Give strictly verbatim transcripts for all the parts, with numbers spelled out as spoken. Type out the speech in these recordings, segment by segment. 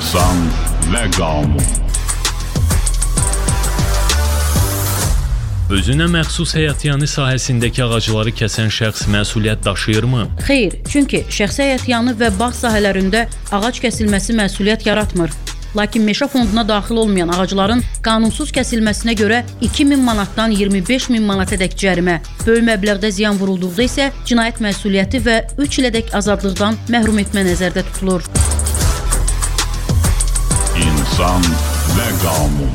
İnsan və qanun. Özünə məxsus həyatyanı sahəsindəki ağacları kəsən şəxs məsuliyyət daşıyırmı? Xeyr, çünki şəxsi həyatyanı və bağ sahələrində ağac kəsilməsi məsuliyyət yaratmır. Lakin meşə fonduna daxil olmayan ağacların qanunsuz kəsilməsinə görə iki min manatdan iyirmi beş min manatadək cərimə, böyük məbləğdə ziyan vurulduqda isə cinayət məsuliyyəti və üç ilədək azadlıqdan məhrum etmə nəzərdə tutulur. İnsan və qanun.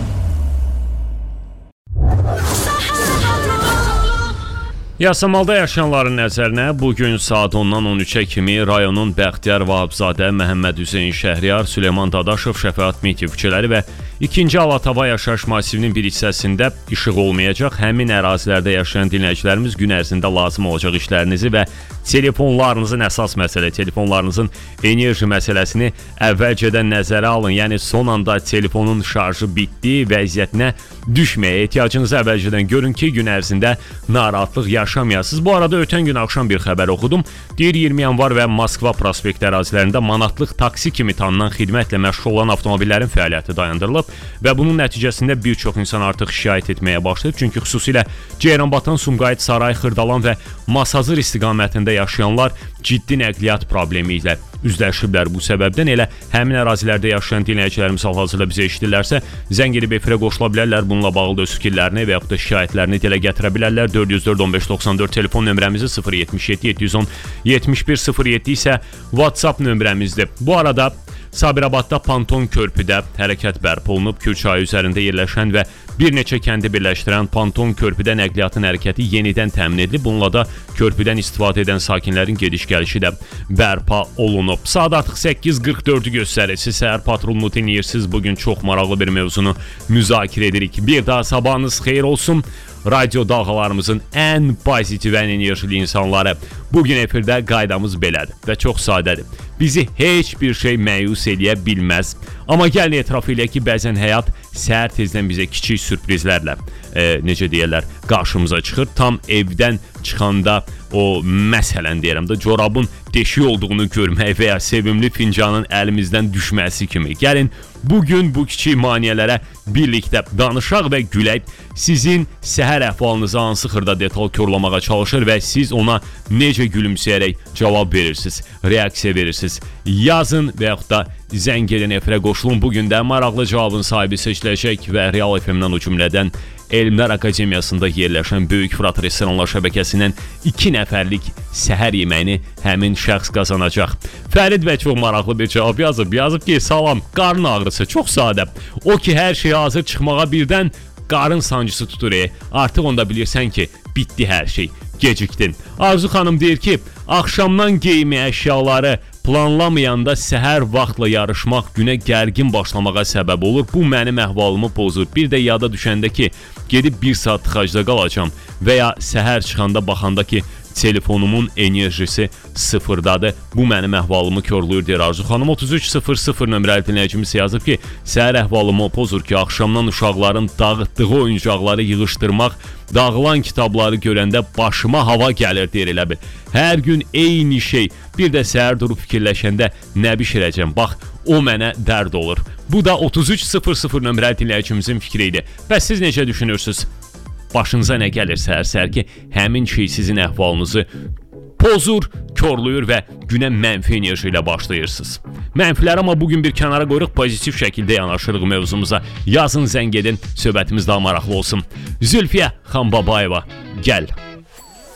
Yasamalda yaşayanların nəzərinə bugün saat ondan on üçə kimi rayonun Bəxtiyar Vahabzadə, Məhəmməd Hüseyn Şəhriyar, Süleyman Dadaşov, Şəfaət Mitiyev küçələri və ikinci Alatava yaşayış masivinin bir hissəsində işıq olmayacaq. Həmin ərazilərdə yaşayan dinləyicilərimiz gün ərzində lazım olacaq işlərinizi və telefonlarınızın əsas məsələ, telefonlarınızın enerji məsələsini əvvəlcədən nəzərə alın. Yəni son anda telefonun şarjı bitdi, vəziyyətinə düşməyə ehtiyacınızı əvvəlcədən görün ki, gün ərzində narahatlıq yaşamayasınız. Bu arada ötən gün axşam bir xəbər oxudum. Deyir iyirmi yanvar və Moskva prospekti ərazilərində manatlıq taksi kimi tanınan xidmətlə məşğul olan avtomobillərin fəaliyyəti dayandırılıb və bunun nəticəsində bir çox insan artıq şikayət etməyə başlayıb. Çünki xüsusilə Ceyranbatan, Sumqayıt, Saray, Xırdalan və Masazır istiqamətində yaşayanlar ciddi nəqliyyat problemi ilə üzləşiblər. Bu səbəbdən elə həmin ərazilərdə yaşayan dinləyicilərimiz hal-hazırda bizə eşidirlərsə, zəng edib efirə qoşula bilərlər. Bununla bağlı öz fikirlərini və yaxud da şikayətlərini dilə gətirə bilərlər. dörd yüz dörd on beş doxsan dörd telefon nömrəmizi, sıfır yetmiş yeddi yeddi yüz on yetmiş bir sıfır yeddi isə WhatsApp nömrəmizdir. Bu arada Sabirabadda Ponton körpüdə hərəkət bərpa olunub. Kür çayı üzərində yerləşən və bir neçə kəndi birləşdirən Ponton körpüdə nəqliyyatın hərəkəti yenidən təmin edilib. Bununla da körpüdən istifadə edən sakinlərin gediş-gəlişi də bərpa olunub. Saat artıq səkkiz qırx dördü göstərir. Siz səhər patrolunu dinləyirsiniz. Bugün çox maraqlı bir mövzunu müzakirə edirik. Bir daha sabahınız xeyir olsun. Radyo dalğalarımızın ən pozitiv, ən enerjili insanları. Bugün efirdə qaydamız belədir və çox sadədir. Bizi heç bir şey məyus eləyə bilməz. Amma gəlin etiraf eləyək ki, bəzən həyat səhər tezdən bizə kiçik sürprizlərlə, e, necə deyərlər, qarşımıza çıxır. Tam evdən çıxanda o, məsələn deyirəm də, corabın deşik olduğunu görmək və ya sevimli fincanın əlimizdən düşməsi kimi. Gəlin bugün bu kiçik maneələrə birlikdə danışaq və gülək. Sizin səhər əhvalınızı hansı xırda detal korlamağa çalışır və siz ona necə gülümsəyərək cavab verirsiniz, reaksiya verirsiniz. Yazın və yaxud da zəng edin efirə qoşulun. Bugün də maraqlı cavabın sahibi seçiləcək və Real F M-dən o cümlədən Elmlər Akademiyasında yerləşən Böyük Fırat Restoranlar şəbəkəsindən iki nəfərlik səhər yeməyini həmin şəxs qazanacaq. Fərid və çox maraqlı bir cavab yazıb. Yazıb ki, salam, qarın ağrısı çox sadə. O ki, hər şey hazır çıxmağa birdən qarın sancısı tutur. E. Artıq onda bilirsən ki, bitdi hər şey, gecikdin. Arzu xanım deyir ki, axşamdan geyimi əşyaları planlamayanda səhər vaxtla yarışmaq günə gərgin başlamağa səbəb olur. Bu mənim əhvalımı pozur. Bir də yada düşəndə ki, gedib bir saat tıxacda qalacam və ya səhər çıxanda baxanda ki, telefonumun enerjisi sıfırdadır. Bu mənim əhvalımı körlüyür, deyir Arzu xanım. otuz üç sıfır sıfır nömrəli dinləyicimiz yazıb ki, səhər əhvalımı pozur ki, axşamdan uşaqların dağıtdığı oyuncaqları yığışdırmaq, dağılan kitabları görəndə başıma hava gəlir, deyir elə bil. Hər gün eyni şey. Bir də səhər durub fikirləşəndə nə bişirəcəm? Bax, o mənə dərd olur. Bu da otuz üç sıfır sıfır nömrəli dinləyicimizin fikri idi. Bəs siz necə düşünürsünüz? Başınıza nə gəlir səhər-səhər ki, həmin şey sizin əhvalınızı pozur, körlüyür və günə mənfi enerji ilə başlayırsınız. Mənfilər amma bugün bir kənara qoyuruq, pozitiv şəkildə yanaşırıq mövzumuza. Yazın, zəng edin, söhbətimiz daha maraqlı olsun. Zülfiyə Xanbabayeva, gəl.